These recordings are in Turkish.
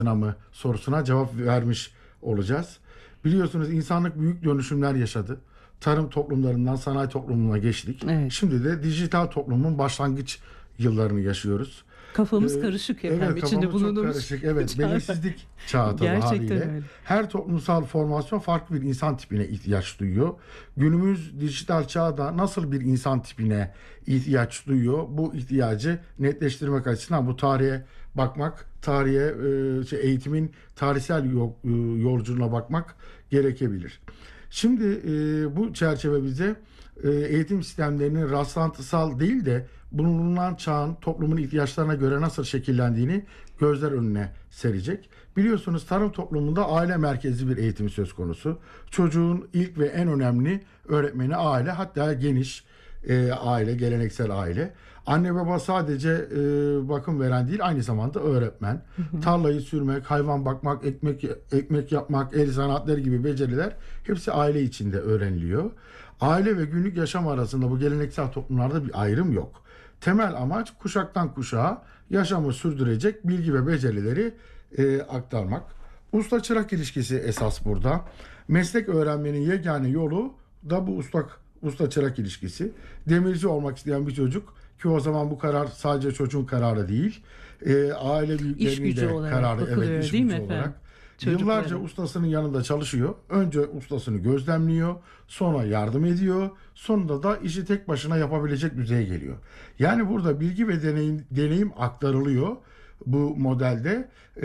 mı sorusuna cevap vermiş olacağız. Biliyorsunuz insanlık büyük dönüşümler yaşadı. Tarım toplumlarından sanayi toplumuna geçtik. Evet. Şimdi de dijital toplumun başlangıç yıllarını yaşıyoruz. Kafamız Ee, karışık Evet, efendim. İçinde kafamız çok bulunduğumuz karışık. Evet, çağlar. belirsizlik çağı tabii Gerçekten haliyle. öyle. Her toplumsal formasyon farklı bir insan tipine ihtiyaç duyuyor. Günümüz dijital çağda nasıl bir insan tipine ihtiyaç duyuyor? Bu ihtiyacı netleştirmek açısından bu tarihe bakmak, eğitimin tarihsel yolculuğuna bakmak gerekebilir. Şimdi bu çerçeve bize eğitim sistemlerinin rastlantısal değil de bulunan çağın toplumun ihtiyaçlarına göre nasıl şekillendiğini gözler önüne serecek. Biliyorsunuz tarım toplumunda aile merkezli bir eğitim söz konusu. Çocuğun ilk ve en önemli öğretmeni aile, hatta geniş aile, geleneksel aile. Anne baba sadece bakım veren değil, aynı zamanda öğretmen. Tarlayı sürmek, hayvan bakmak, ekmek yapmak, el sanatları gibi beceriler hepsi aile içinde öğreniliyor. Aile ve günlük yaşam arasında bu geleneksel toplumlarda bir ayrım yok. Temel amaç kuşaktan kuşağa yaşamı sürdürecek bilgi ve becerileri aktarmak. Usta çırak ilişkisi esas burada. Meslek öğrenmenin yegane yolu da bu usta çırak ilişkisi. Demirci olmak isteyen bir çocuk, ki o zaman bu karar sadece çocuğun kararı değil, aile İş büyüklerinin gücü de olarak kararı, bakılıyor iş değil mi gücü efendim? olarak. Çocuklara. Yıllarca ustasının yanında çalışıyor. Önce ustasını gözlemliyor, sonra yardım ediyor, sonunda da işi tek başına yapabilecek düzeye geliyor. Yani burada bilgi ve deneyim aktarılıyor bu modelde.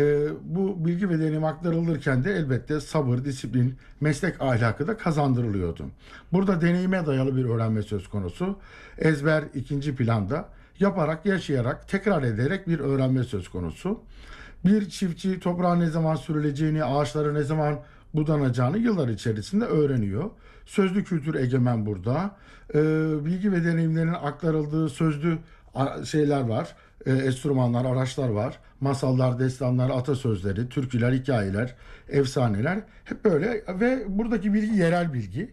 Bu bilgi ve deneyim aktarılırken de elbette sabır, disiplin, meslek ahlakı da kazandırılıyordu. Burada deneyime dayalı bir öğrenme söz konusu. Ezber ikinci planda, yaparak, yaşayarak, tekrar ederek bir öğrenme söz konusu. Bir çiftçi toprağa ne zaman sürüleceğini, ağaçlara ne zaman budanacağını yıllar içerisinde öğreniyor. Sözlü kültür egemen burada. Bilgi ve deneyimlerin aktarıldığı sözlü şeyler var. Enstrümanlar, araçlar var. Masallar, destanlar, atasözleri, türküler, hikayeler, efsaneler. Hep böyle ve buradaki bilgi yerel bilgi.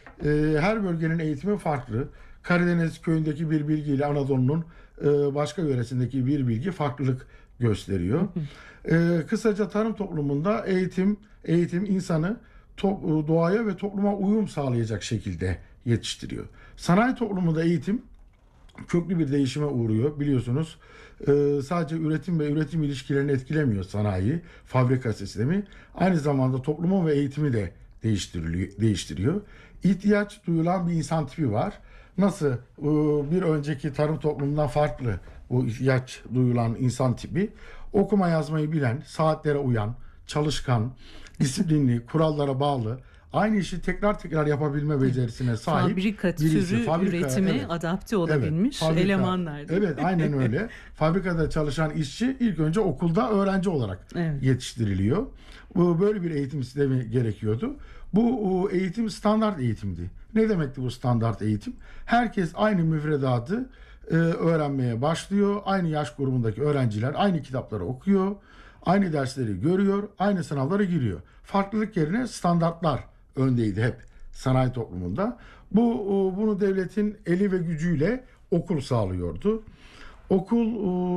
Her bölgenin eğitimi farklı. Karadeniz köyündeki bir bilgiyle Anadolu'nun başka yöresindeki bir bilgi farklılık gösteriyor. Kısaca tarım toplumunda eğitim insanı doğaya ve topluma uyum sağlayacak şekilde yetiştiriyor. Sanayi toplumunda eğitim köklü bir değişime uğruyor. Biliyorsunuz sadece üretim ve üretim ilişkilerini etkilemiyor sanayi, fabrika sistemi. Aynı zamanda toplumun ve eğitimi de değiştiriyor. İhtiyaç duyulan bir insan tipi var. Nasıl bir önceki tarım toplumundan farklı bu ihtiyaç duyulan insan tipi? Okuma yazmayı bilen, saatlere uyan, çalışkan, disiplinli, kurallara bağlı, aynı işi tekrar tekrar yapabilme becerisine sahip Fabrika birisi. türü üretime Evet. adapte Evet, olabilmiş elemanlar. Evet, aynen öyle. Fabrikada çalışan işçi ilk önce okulda öğrenci olarak Evet. yetiştiriliyor. Böyle bir eğitim sistemi gerekiyordu. Bu eğitim standart eğitimdi. Ne demekti bu standart eğitim? Herkes aynı müfredatı öğrenmeye başlıyor. Aynı yaş grubundaki öğrenciler aynı kitapları okuyor. Aynı dersleri görüyor. Aynı sınavlara giriyor. Farklılık yerine standartlar öndeydi hep sanayi toplumunda. Bunu devletin eli ve gücüyle okul sağlıyordu. Okul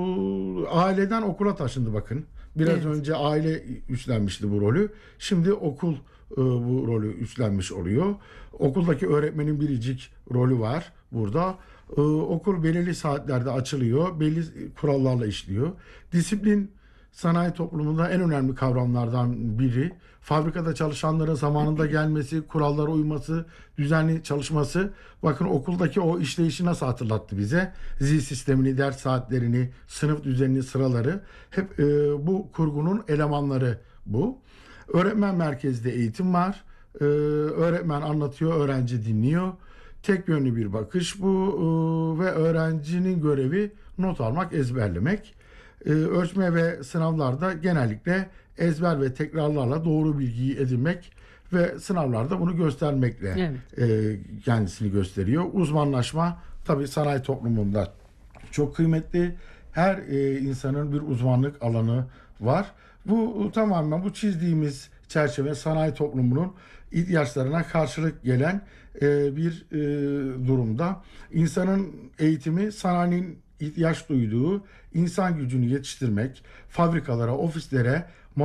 aileden okula taşındı bakın. Biraz Evet. önce aile üstlenmişti bu rolü. Şimdi okul bu rolü üstlenmiş oluyor. Okuldaki öğretmenin biricik rolü var burada. Okul belirli saatlerde açılıyor. Belli kurallarla işliyor. Disiplin sanayi toplumunda en önemli kavramlardan biri. Fabrikada çalışanların zamanında gelmesi, kurallara uyması, düzenli çalışması. Bakın okuldaki o işleyişi nasıl hatırlattı bize? Zil sistemini, ders saatlerini, sınıf düzenini, sıraları. Hep bu kurgunun elemanları bu. Öğretmen merkezli eğitim var. Öğretmen anlatıyor, öğrenci dinliyor. Tek yönlü bir bakış bu ve öğrencinin görevi not almak, ezberlemek. Ölçme ve sınavlarda genellikle ezber ve tekrarlarla doğru bilgiyi edinmek ve sınavlarda bunu göstermekle kendisini gösteriyor. Uzmanlaşma tabii sanayi toplumunda çok kıymetli. Her insanın bir uzmanlık alanı var. Bu tamamen bu çizdiğimiz çerçeve sanayi toplumunun ihtiyaçlarına karşılık gelen bir durumda. İnsanın eğitimi sanayinin ihtiyaç duyduğu insan gücünü yetiştirmek, fabrikalara, ofislere